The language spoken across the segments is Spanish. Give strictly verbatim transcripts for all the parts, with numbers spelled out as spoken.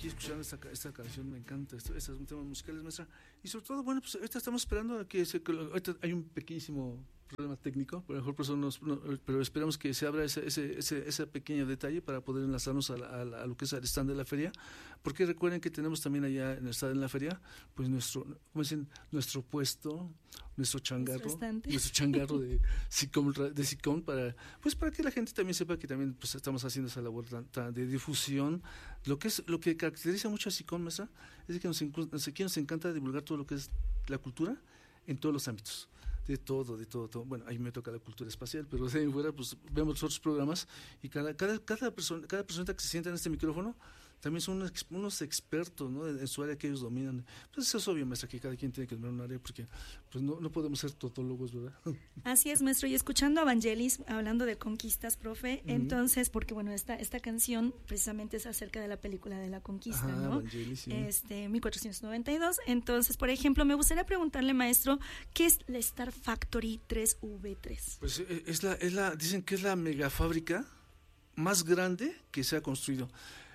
aquí escuchando esta, esta canción, me encanta, esto, estos temas musicales, maestra. Y sobre todo, bueno, pues ahorita estamos esperando a que, se, que ahorita hay un pequeñísimo problema técnico, por mejor por eso nos, no, pero esperamos que se abra ese, ese, ese, ese pequeño detalle para poder enlazarnos a, la, a, la, a lo que es el stand de la feria, porque recuerden que tenemos también allá en el stand de la feria, pues nuestro, ¿cómo dicen? Nuestro puesto, nuestro changarro, nuestro changarro de SICOM, de SICOM para, pues para que la gente también sepa que también pues estamos haciendo esa labor de difusión. Lo que es, lo que caracteriza mucho a SICOM, maestra, es que nos, nos, aquí nos encanta divulgar todo lo que es la cultura en todos los ámbitos. De todo, de todo, todo. Bueno, ahí me toca la cultura espacial, pero de ahí fuera, pues vemos los otros programas y cada, cada, cada persona, cada persona que se sienta en este micrófono también son unos, unos expertos, ¿no? En, en su área que ellos dominan. Pues eso es obvio, maestra, que cada quien tiene que dominar un área porque pues no, no podemos ser totólogos, ¿verdad? Así es, maestro. Y escuchando a Vangelis hablando de conquistas, profe, uh-huh. entonces, porque bueno, esta esta canción precisamente es acerca de la película de la conquista, Ajá, ¿no? Vangelis, sí. Este, mil cuatrocientos noventa y dos. Entonces, por ejemplo, me gustaría preguntarle, maestro, ¿qué es la Star Factory tres V tres? Pues es la, es la, dicen que es la megafábrica más grande que se ha construido.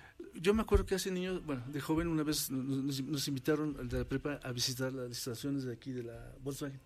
Yo me acuerdo que hace niños, bueno, de joven una vez nos, nos invitaron de la prepa a visitar las instalaciones de aquí de la Volkswagen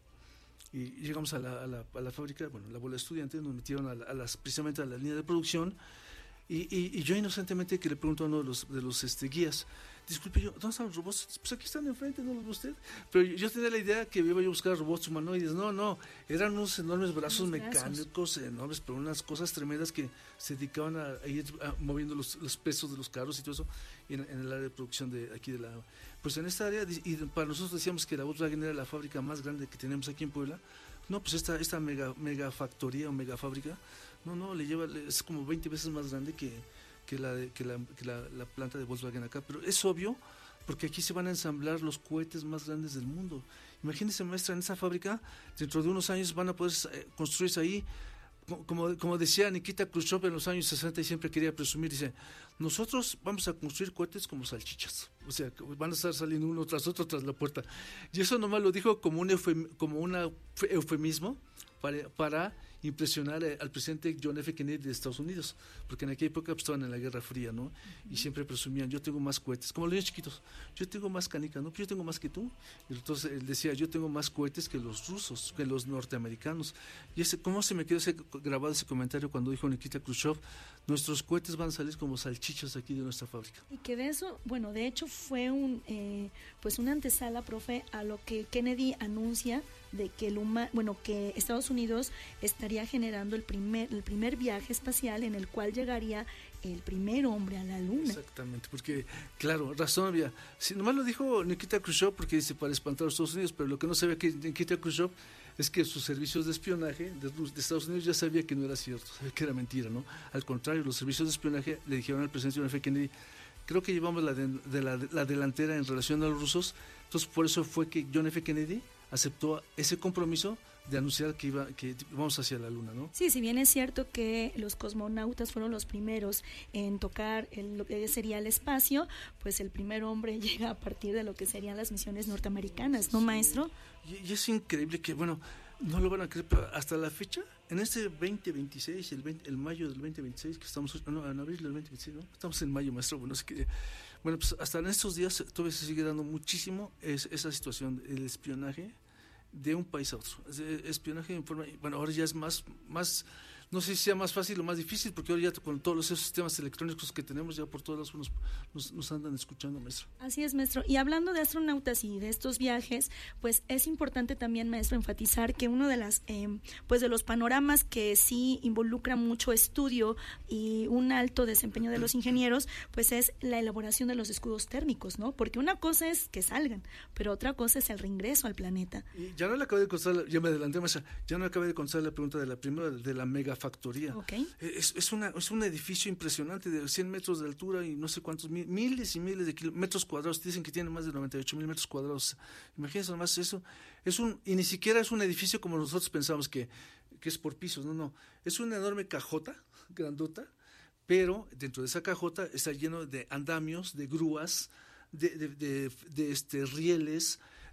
y llegamos a la, a la, a la fábrica, bueno, la bola de estudiantes, nos metieron a, la, a las, precisamente a la línea de producción y, y, y yo inocentemente que le pregunto a uno de los, de los este, guías, disculpe, yo, ¿dónde están los robots? Pues aquí están enfrente, ¿no los ve usted? Pero yo, yo tenía la idea que iba yo a buscar robots humanoides. No, no, eran unos enormes brazos unos mecánicos, brazos. enormes, pero unas cosas tremendas que se dedicaban a, a ir a, moviendo los, los pesos de los carros y todo eso en, en el área de producción de aquí de la... Pues en esta área, y para nosotros decíamos que la Volkswagen era la fábrica más grande que tenemos aquí en Puebla. No, pues esta, esta mega, mega factoría o mega fábrica, no, no, le lleva, es como veinte veces más grande que... que la, que, la, que la, la planta de Volkswagen acá, pero es obvio porque aquí se van a ensamblar los cohetes más grandes del mundo. Imagínense, maestra, en esa fábrica dentro de unos años van a poder eh, construirse ahí, como, como decía Nikita Khrushchev en los años sesenta y siempre quería presumir, dice, nosotros vamos a construir cohetes como salchichas, o sea, van a estar saliendo uno tras otro tras la puerta, y eso nomás lo dijo como un eufem, como una eufemismo para, para impresionar al presidente John F. Kennedy de Estados Unidos, porque en aquella época pues, estaban en la Guerra Fría, ¿no? Uh-huh. Y siempre presumían, yo tengo más cohetes, como los niños chiquitos, yo tengo más canicas, ¿no? Pues yo tengo más que tú. Y entonces él decía, yo tengo más cohetes que los rusos, que los norteamericanos. Y ese, ¿cómo se me quedó ese, grabado ese comentario cuando dijo Nikita Khrushchev, nuestros cohetes van a salir como salchichas aquí de nuestra fábrica? Y que de eso, bueno, de hecho fue un, eh, pues una antesala, profe, a lo que Kennedy anuncia de que el huma, bueno, que Estados Unidos estaría generando el primer, el primer viaje espacial en el cual llegaría el primer hombre a la luna. Exactamente, porque, claro, razón había. Si nomás lo dijo Nikita Khrushchev porque dice para espantar a los Estados Unidos, pero lo que no sabía que Nikita Khrushchev es que sus servicios de espionaje de, de Estados Unidos ya sabía que no era cierto, sabía que era mentira, ¿no? Al contrario, los servicios de espionaje le dijeron al presidente John F. Kennedy, creo que llevamos la, de, de la, de la delantera en relación a los rusos, entonces por eso fue que John F. Kennedy aceptó ese compromiso de anunciar que iba que vamos hacia la luna, ¿no? Sí, si bien es cierto que los cosmonautas fueron los primeros en tocar el, lo que sería el espacio, pues el primer hombre llega a partir de lo que serían las misiones norteamericanas, ¿no, sí, maestro? Y, y es increíble que, bueno, no lo van a creer, pero hasta la fecha, en este veinte veintiséis, el, veinte, el mayo del veinte veintiséis, que estamos, no, en abril del veinte veintiséis, ¿no? Estamos en mayo, maestro, bueno, es que, bueno, pues hasta en estos días todavía se sigue dando muchísimo es, esa situación, el espionaje de un país a otro, espionaje en forma, bueno, ahora ya es más, más, no sé si sea más fácil o más difícil, porque ahora ya con todos esos sistemas electrónicos que tenemos ya por todos lados nos, nos, nos andan escuchando, maestro. Así es, maestro, y hablando de astronautas y de estos viajes, pues es importante también, maestro, enfatizar que uno de las, eh, pues de los panoramas que sí involucra mucho estudio y un alto desempeño de los ingenieros, pues es la elaboración de los escudos térmicos, ¿no? Porque una cosa es que salgan, pero otra cosa es el reingreso al planeta. Y ya no le acabé de contestar, ya me adelanté, maestra, ya no acabé de contestar la pregunta de la primera, de la mega factoría. Okay. Es, es, una, es un edificio impresionante de cien metros de altura y no sé cuántos, mil, miles y miles de kilómetros, metros cuadrados. Dicen que tiene más de noventa y ocho mil metros cuadrados. Imagínense nomás eso. Es un, y ni siquiera es un edificio como nosotros pensamos que, que es por pisos. No, no. Es una enorme cajota, grandota, pero dentro de esa cajota está lleno de andamios, de grúas, de, de, de, de este, rieles,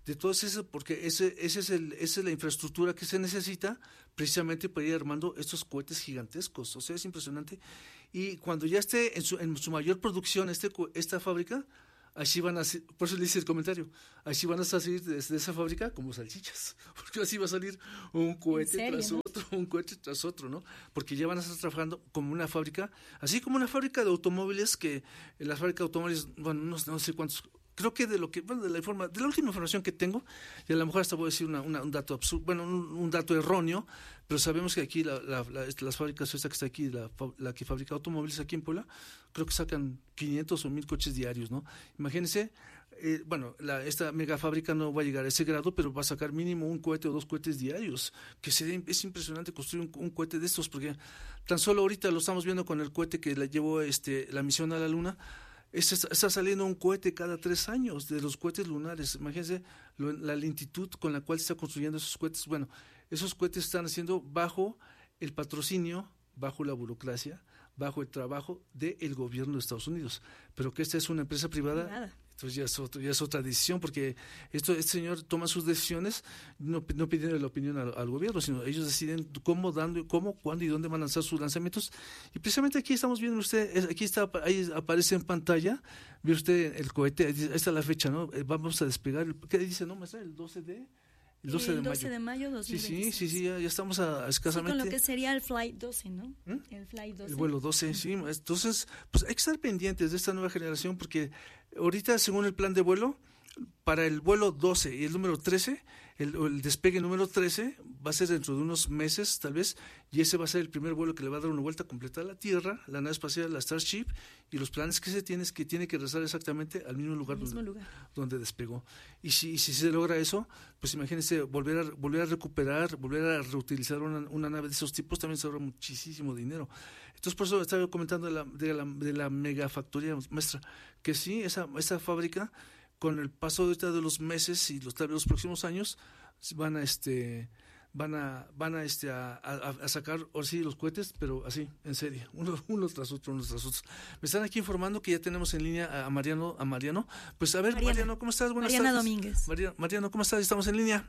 de todo eso, porque ese, ese es el, esa es la infraestructura que se necesita precisamente para ir armando estos cohetes gigantescos. O sea, es impresionante. Y cuando ya esté en su, en su mayor producción este, esta fábrica, así van a ser, por eso le hice el comentario, así van a salir desde esa fábrica como salchichas, porque así va a salir un cohete serio, tras ¿no? otro, un cohete tras otro, ¿no? Porque ya van a estar trabajando como una fábrica, así como una fábrica de automóviles, que la fábrica de automóviles, bueno, no, no sé cuántos, creo que de lo que, bueno, de la informa, de la última información que tengo, y a lo mejor hasta voy a decir una, una, un dato absurdo, bueno, un, un dato erróneo, pero sabemos que aquí la, la, la, las fábricas, esta que está aquí, la, la que fabrica automóviles aquí en Puebla, creo que sacan quinientos o mil coches diarios, ¿no? Imagínense, eh, bueno, la, esta mega fábrica no va a llegar a ese grado, pero va a sacar mínimo un cohete o dos cohetes diarios, que sería, es impresionante construir un, un cohete de estos, porque tan solo ahorita lo estamos viendo con el cohete que le llevó este, la misión a la Luna. Está, está saliendo un cohete cada tres años de los cohetes lunares. Imagínense lo, la lentitud con la cual se está construyendo esos cohetes. Bueno, esos cohetes están haciendo bajo el patrocinio, bajo la burocracia, bajo el trabajo del gobierno de Estados Unidos. Pero que esta es una empresa privada. Nada. Entonces ya es, otro, ya es otra decisión, porque esto, este señor toma sus decisiones no, no pidiendo la opinión al, al gobierno, sino ellos deciden cómo, dando, cómo, cuándo y dónde van a lanzar sus lanzamientos. Y precisamente aquí estamos viendo usted, aquí está, ahí aparece en pantalla, ve usted el cohete, ahí está la fecha, ¿no? Vamos a despegar, ¿qué dice, no, maestra? El doce de... El doce, el de, doce mayo. de mayo dos mil veintiséis. Sí, sí, sí, ya, ya estamos a, a escasamente... Sí, con lo que sería el Flight doce, ¿no? ¿Mm? El Flight doce. El vuelo doce, sí. Entonces, pues hay que estar pendientes de esta nueva generación, porque ahorita, según el plan de vuelo, para el vuelo doce y el número trece, el, el despegue número trece va a ser dentro de unos meses, tal vez, y ese va a ser el primer vuelo que le va a dar una vuelta completa a la Tierra, la nave espacial, la Starship, y los planes que se tienen es que tiene que regresar exactamente al mismo lugar, mismo donde, lugar. donde despegó. Y si, y si se logra eso, pues imagínense, volver a, volver a recuperar, volver a reutilizar una, una nave de esos tipos, también se ahorra muchísimo dinero. Entonces, por eso estaba comentando de la, de la, de la megafactoría, maestra, que sí, esa, esa fábrica, con el paso ahorita de los meses y los, tal vez los próximos años, van a este van a van a este a, a, a sacar ahora sí los cohetes, pero así, en serie, uno, uno tras otro, uno tras otro. Me están aquí informando que ya tenemos en línea a Mariano, a Mariano. Pues a ver, Mariana. Mariano, ¿cómo estás? Buenas Mariana tardes. Domínguez. Mariano, Mariano, ¿cómo estás? Estamos en línea.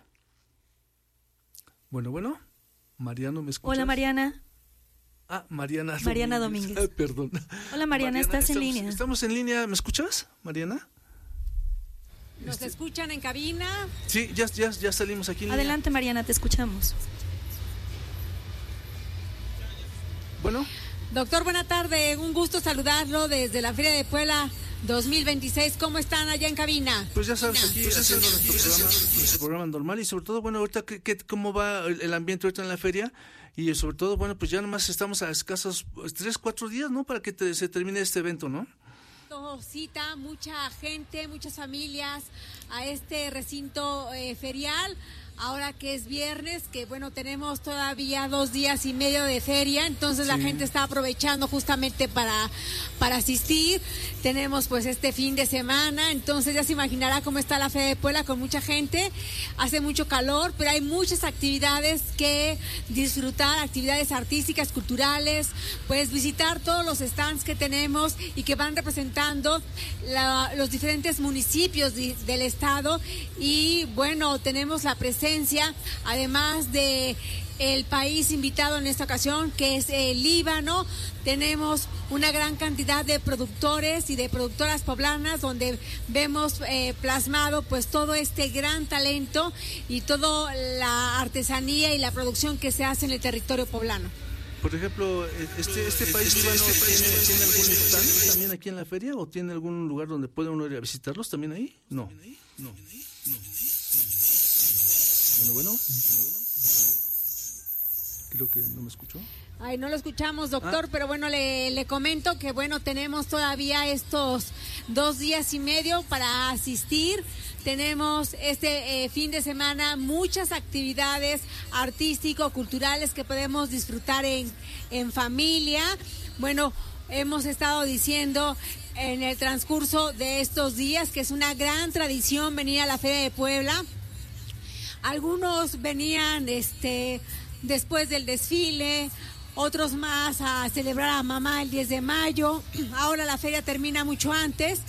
Bueno, bueno. Mariano, ¿me escuchas? Hola, Mariana. Ah, Mariana Domínguez. Mariana Domínguez. Ah, perdón. Hola, Mariana, Mariana ¿estás estamos, en línea? Estamos en línea, ¿me escuchas, Mariana? ¿Nos este... escuchan en cabina? Sí, ya, ya, ya salimos aquí en Adelante, línea. Mariana, te escuchamos. Bueno. Doctor, buena tarde. Un gusto saludarlo desde la Feria de Puebla dos mil veintiséis. ¿Cómo están allá en cabina? Pues ya sabes, aquí pues haciendo nuestro programa, nuestro programa normal y sobre todo, bueno, ahorita ¿qué, qué, cómo va el ambiente ahorita en la feria y sobre todo, bueno, pues ya nomás estamos a escasos tres, cuatro días, ¿no? Para que te, se termine este evento, ¿no? Cita mucha gente, muchas familias a este recinto eh, ferial. Ahora que es viernes, que bueno, tenemos todavía dos días y medio de feria, entonces sí. La gente está aprovechando justamente para, para asistir. Tenemos pues este fin de semana, entonces ya se imaginará cómo está la Feria de Puebla con mucha gente. Hace mucho calor, pero hay muchas actividades que disfrutar, actividades artísticas, culturales, pues visitar todos los stands que tenemos y que van representando la, los diferentes municipios de, del estado. Y bueno, tenemos la presencia además de el país invitado en esta ocasión, que es el Líbano. Tenemos una gran cantidad de productores y de productoras poblanas donde vemos eh, plasmado pues todo este gran talento y toda la artesanía y la producción que se hace en el territorio poblano. Por ejemplo, este este país líbano tiene, tiene algún stand también aquí en la feria o tiene algún lugar donde puede uno ir a visitarlos también ahí? No, no, no. Bueno, bueno, bueno, creo que no me escuchó. Ay, no lo escuchamos, doctor, ah. pero bueno, le, le comento que bueno, tenemos todavía estos dos días y medio para asistir. Tenemos este eh, fin de semana muchas actividades artístico-culturales que podemos disfrutar en, en familia. Bueno, hemos estado diciendo en el transcurso de estos días que es una gran tradición venir a la Feria de Puebla. Algunos venían este después del desfile, otros más a celebrar a mamá el diez de mayo. Ahora la feria termina mucho antes,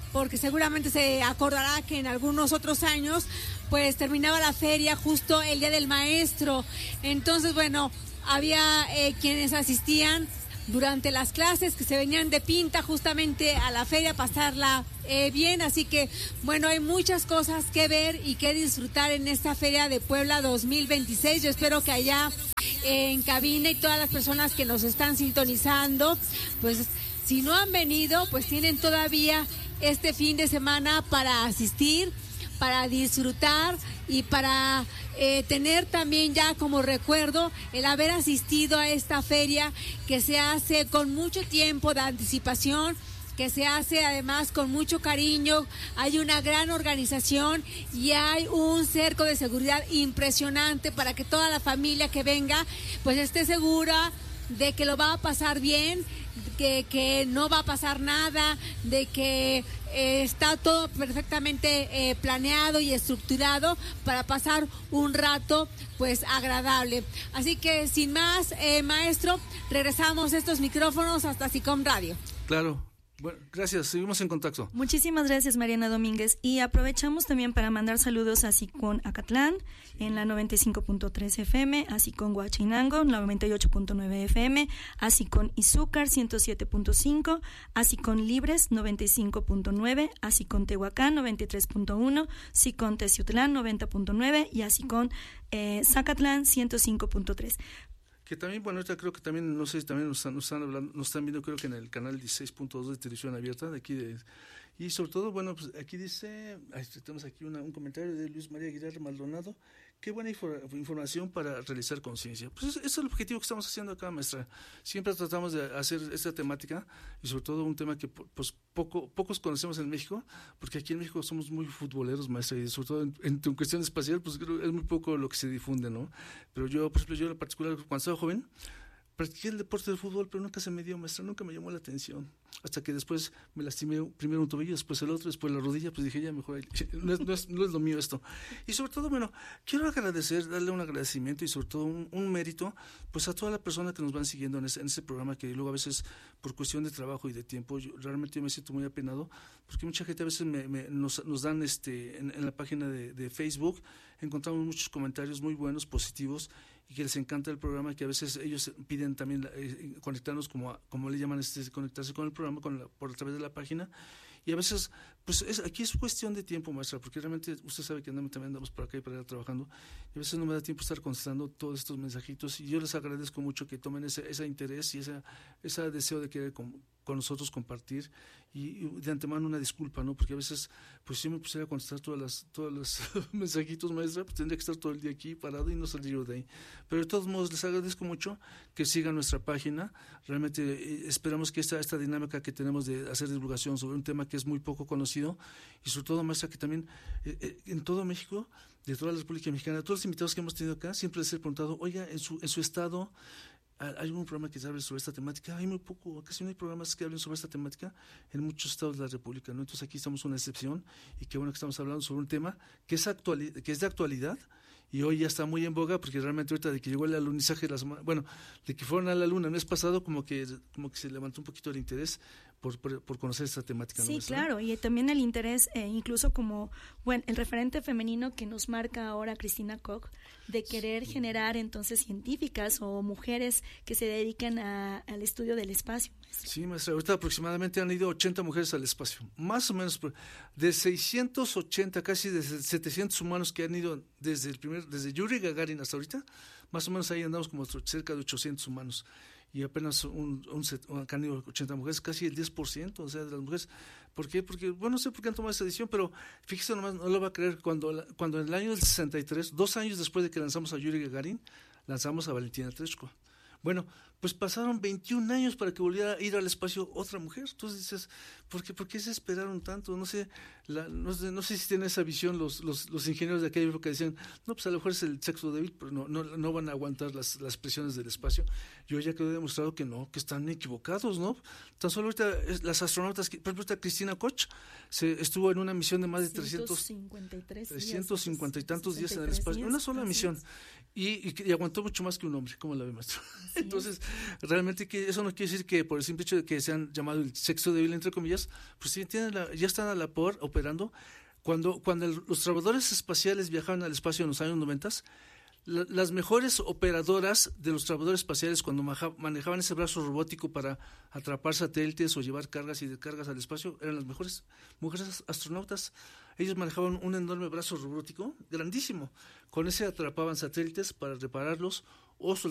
porque seguramente se acordará que en algunos otros años pues terminaba la feria justo el Día del Maestro. Entonces, bueno, había eh, quienes asistían durante las clases que se venían de pinta justamente a la feria a pasarla eh, bien, así que bueno, hay muchas cosas que ver y que disfrutar en esta Feria de Puebla dos mil veintiséis. Yo espero que allá eh, en cabina y todas las personas que nos están sintonizando, pues si no han venido, pues tienen todavía este fin de semana para asistir, para disfrutar y para eh, tener también ya como recuerdo el haber asistido a esta feria que se hace con mucho tiempo de anticipación, que se hace además con mucho cariño. Hay una gran organización y hay un cerco de seguridad impresionante para que toda la familia que venga pues esté segura de que lo va a pasar bien, que, que no va a pasar nada, de que eh, está todo perfectamente eh, planeado y estructurado para pasar un rato pues agradable. Así que sin más, eh, maestro, regresamos estos micrófonos hasta SICOM Radio. Claro. Bueno, gracias, seguimos en contacto. Muchísimas gracias, Mariana Domínguez. Y aprovechamos también para mandar saludos a SICON Acatlán, sí, en la noventa y cinco punto tres F M, a SICON Huachinango, noventa y ocho punto nueve F M, a SICON Izúcar, ciento siete punto cinco, a SICON Libres, noventa y cinco punto nueve, a SICON Tehuacán, noventa y tres punto uno, SICON Teciutlán, noventa punto nueve y a SICON eh, Zacatlán, ciento cinco punto tres. Que también, bueno, ahorita creo que también, no sé si también nos están, nos están hablando, nos están viendo, creo que en el canal dieciséis punto dos de televisión abierta, de aquí de, y sobre todo, bueno, pues aquí dice, ahí tenemos aquí una, un comentario de Luis María Aguilar Maldonado, qué buena infor, información para realizar conciencia. Pues ese es el objetivo que estamos haciendo acá, maestra. Siempre tratamos de hacer esta temática y sobre todo un tema que pues poco, pocos conocemos en México, porque aquí en México somos muy futboleros, maestra, y sobre todo en, en, en cuestión espacial, pues creo es muy poco lo que se difunde, ¿no? Pero yo, por ejemplo, yo en particular, cuando estaba joven, practiqué el deporte del fútbol, pero nunca se me dio, maestra, nunca me llamó la atención. Hasta que después me lastimé primero un tobillo, después el otro, después la rodilla, pues dije, ya mejor, no es, no es, no es lo mío esto. Y sobre todo, bueno, quiero agradecer, darle un agradecimiento y sobre todo un, un mérito, pues a toda la persona que nos van siguiendo en ese, en ese programa, que luego a veces, por cuestión de trabajo y de tiempo, yo, realmente yo me siento muy apenado, porque mucha gente a veces me, me, nos, nos dan este en, en la página de, de Facebook, encontramos muchos comentarios muy buenos, positivos, y que les encanta el programa, que a veces ellos piden también eh, conectarnos, como a, como le llaman, este, conectarse con el programa con la, por a través de la página, y a veces, pues es, aquí es cuestión de tiempo, maestra, porque realmente usted sabe que andamos, también andamos por acá y por allá trabajando, y a veces no me da tiempo estar contestando todos estos mensajitos, y yo les agradezco mucho que tomen ese, ese interés y ese, ese deseo de querer con, con nosotros compartir, y, y de antemano una disculpa, ¿no? Porque a veces, pues si yo me pusiera a contestar todas las, todos los mensajitos, maestra, pues tendría que estar todo el día aquí parado y no salir yo de ahí. Pero de todos modos les agradezco mucho que sigan nuestra página. Realmente eh, esperamos que esta, esta dinámica que tenemos de hacer divulgación sobre un tema que es muy poco conocido, y sobre todo, maestra, que también eh, eh, en todo México, de toda la República Mexicana, todos los invitados que hemos tenido acá, siempre les he preguntado, oiga, en su, en su estado, ¿hay un programa que se hable sobre esta temática? Hay muy poco, casi no hay programas que hablen sobre esta temática en muchos estados de la República, ¿no? Entonces aquí estamos una excepción, y qué bueno que estamos hablando sobre un tema que es, actuali- que es de actualidad, y hoy ya está muy en boga, porque realmente ahorita de que llegó el alunizaje, la semana, bueno, de que fueron a la luna el mes pasado, como que como que se levantó un poquito el interés por, por, por conocer esta temática. Sí, ¿no, claro, y también el interés, eh, incluso como, bueno, el referente femenino que nos marca ahora Cristina Koch, de querer sí. generar entonces científicas o mujeres que se dedican a, al estudio del espacio. Maestra. Sí, maestra, ahorita aproximadamente han ido ochenta mujeres al espacio, más o menos, de seiscientos ochenta, casi de setecientos humanos que han ido desde el primer, desde Yuri Gagarin hasta ahorita, más o menos ahí andamos como cerca de ochocientos humanos, y apenas un, un, un han ido ochenta mujeres, casi el diez por ciento, o sea, de las mujeres. ¿Por qué? Porque, bueno, no sé por qué han tomado esta decisión, pero fíjese nomás, no lo va a creer, cuando, cuando en el año del sesenta y tres, dos años después de que lanzamos a Yuri Gagarin, lanzamos a Valentina Tereshkova. Bueno, pues pasaron veintiún años para que volviera a ir al espacio otra mujer. Entonces dices, ¿por qué, por qué se esperaron tanto? No sé, la, no sé, no sé si tienen esa visión los, los, los ingenieros de aquella época que decían, no, pues a lo mejor es el sexo débil, pero no, no, no van a aguantar las, las presiones del espacio. Yo ya quedé demostrado que no, que están equivocados, ¿no? Tan solo ahorita las astronautas, por ejemplo, esta Cristina Koch se estuvo en una misión de más de trescientos cincuenta y tantos días en el espacio, una sola misión. Y, y, y aguantó mucho más que un hombre, ¿cómo la ve, maestro? Sí. Entonces, realmente que eso no quiere decir que por el simple hecho de que sean llamado el sexo débil, entre comillas, pues sí, tienen la, ya están a la por operando. Cuando, cuando el, los trabajadores espaciales viajaban al espacio en los años noventas, la, las mejores operadoras de los trabajadores espaciales cuando maja, manejaban ese brazo robótico para atrapar satélites o llevar cargas y descargas al espacio, eran las mejores mujeres astronautas. Ellos manejaban un enorme brazo robótico, grandísimo. Con ese atrapaban satélites para repararlos o